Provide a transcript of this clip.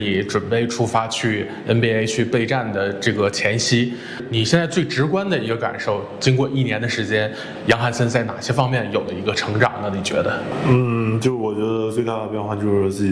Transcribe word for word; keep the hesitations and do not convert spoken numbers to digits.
你准备出发去 N B A 去备战的这个前夕，你现在最直观的一个感受，经过一年的时间，杨汉森在哪些方面有了一个成长呢？你觉得？ 嗯，就我觉得最大的变化就是自己